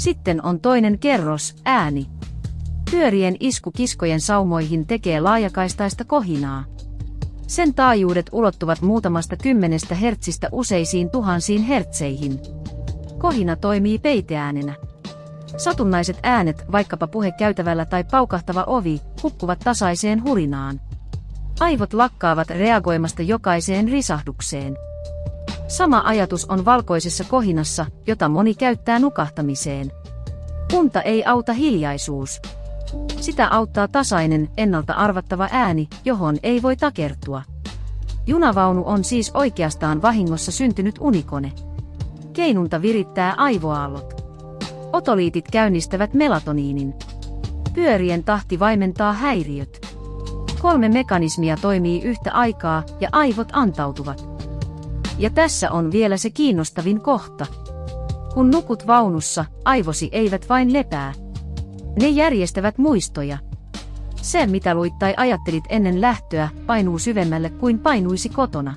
Sitten on toinen kerros, ääni. Pyörien isku kiskojen saumoihin tekee laajakaistaista kohinaa. Sen taajuudet ulottuvat muutamasta 10 hertsistä useisiin tuhansiin hertseihin. Kohina toimii peiteäänenä. Satunnaiset äänet, vaikkapa puhe käytävällä tai paukahtava ovi, hukkuvat tasaiseen hurinaan. Aivot lakkaavat reagoimasta jokaiseen risahdukseen. Sama ajatus on valkoisessa kohinassa, jota moni käyttää nukahtamiseen. Unta ei auta hiljaisuus. Sitä auttaa tasainen, ennalta arvattava ääni, johon ei voi takertua. Junavaunu on siis oikeastaan vahingossa syntynyt unikone. Keinunta virittää aivoaallot. Otoliitit käynnistävät melatoniinin. Pyörien tahti vaimentaa häiriöt. 3 mekanismia toimii yhtä aikaa ja aivot antautuvat. Ja tässä on vielä se kiinnostavin kohta. Kun nukut vaunussa, aivosi eivät vain lepää. Ne järjestävät muistoja. Se, mitä luit tai ajattelit ennen lähtöä, painuu syvemmälle kuin painuisi kotona.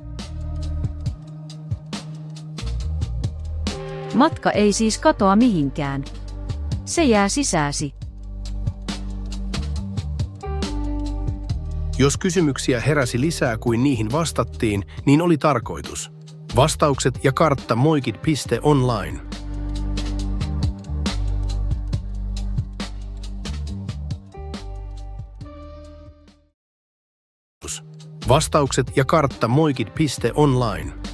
Matka ei siis katoa mihinkään. Se jää sisääsi. Jos kysymyksiä heräsi lisää kuin niihin vastattiin, niin oli tarkoitus. Vastaukset ja kartta moikit.online. Vastaukset ja kartta moikit.online.